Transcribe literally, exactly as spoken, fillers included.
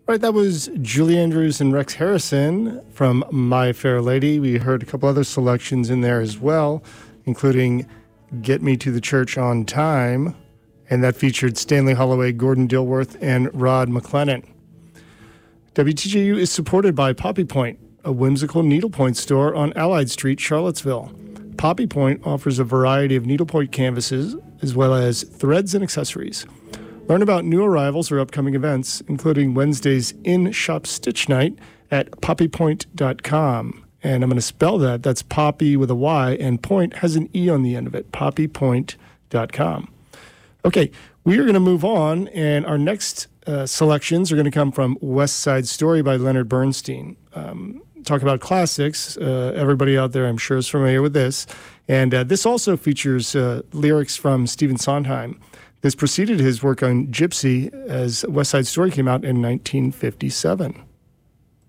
All right, that was Julie Andrews and Rex Harrison from My Fair Lady. We heard a couple other selections in there as well, including Get Me to the Church on Time, and that featured Stanley Holloway, Gordon Dilworth, and Rod McLennan. W T J U is supported by Poppy Point, a whimsical needlepoint store on Allied Street, Charlottesville. Poppy Point offers a variety of needlepoint canvases as well as threads and accessories. Learn about new arrivals or upcoming events, including Wednesday's In-Shop Stitch Night at poppy point dot com. And I'm going to spell that. That's Poppy with a Y, and point has an E on the end of it, poppy point dot com. Okay, we are going to move on, and our next uh, selections are going to come from West Side Story by Leonard Bernstein. Um, talk about classics. Uh, everybody out there, I'm sure, is familiar with this. And uh, this also features uh, lyrics from Stephen Sondheim. This preceded his work on Gypsy, as West Side Story came out in nineteen fifty-seven.